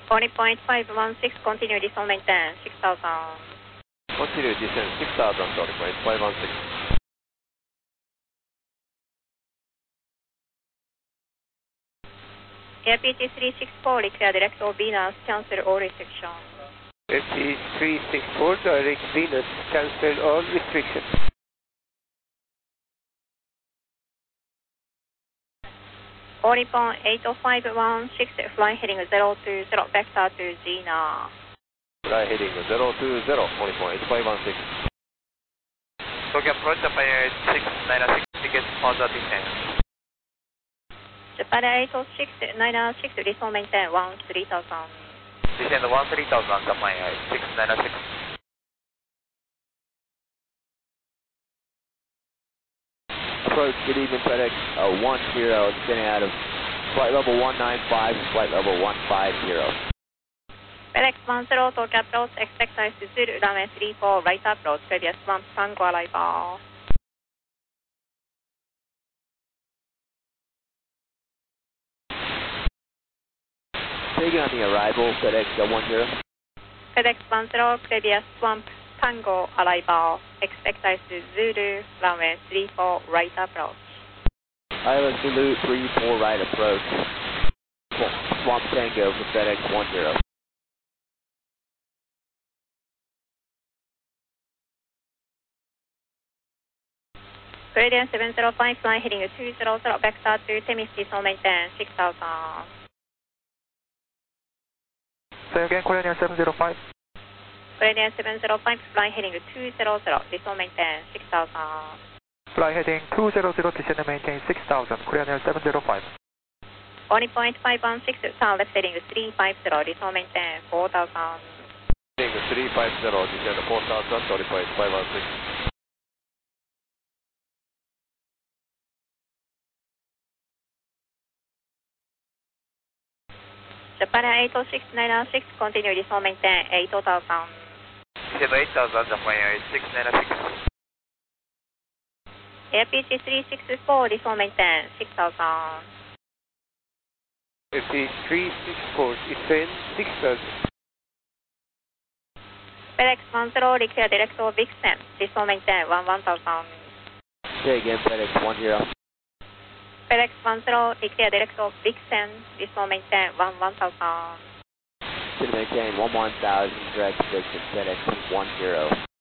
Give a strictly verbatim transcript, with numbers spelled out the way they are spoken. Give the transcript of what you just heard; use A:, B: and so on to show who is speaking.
A: forty point five one six, continue descent maintain, six thousand.
B: Continue descent six thousand, forty point five one six.
A: Air P T three six four, declare direct of Venus, cancel all restrictions.
B: F T three six four, direct Venus, cancel all restrictions.
A: forty point eight five one six, flying heading zero two zero, vector to Gina.
B: Fly heading zero two zero, forty point eight five one six.
C: Tokyo approach Japan Air six nine six, tickets further descent.
A: Japan eight six nine six, descent maintain one three thousand.
C: Descend one three thousand, Japan Air six nine six.
B: Approach, good evening, FedEx uh, one zero, descending out of flight level one nine five, flight level one five zero.
A: FedEx one zero, Tokyo approach, expect nice to Zulu, runway three four, right approach, previous one, Tango arrival.
B: Taking on the arrival, FedEx one zero.
A: FedEx one zero, previous one, Tango arrival, expect nice to Zulu, runway three four, right approach.
B: Island Zulu three four, right approach. Swamp Tango for FedEx one zero.
A: Gradient seven zero five, flying heading two zero zero, vector to Temis, descent maintain, six thousand.
C: Say again, Korean seven zero five.
A: Gradient seven zero five, flying heading two zero zero, descent maintain, six thousand.
C: Fly heading two zero zero, descend and maintain six thousand, Korean Air seven zero five.
A: forty point five one six, turn left heading three five zero, descent maintain, four thousand.
B: Heading three five zero, descend four thousand, forty point five one six.
A: Japan eight six nine six, continue descent maintain, eight thousand.
C: Descend eight thousand, Japan Air six nine six.
A: Air P T three six four, descent maintain, six thousand.
B: F T three six four, descend six thousand.
A: FedEx one zero, declare direct of Vixen, descent maintain, one one thousand.
B: Say again, FedEx one zero.
A: FedEx one zero, declare direct of Vixen, descent maintain, one one thousand.
B: To maintain one one thousand, direct Vixen, FedEx one zero.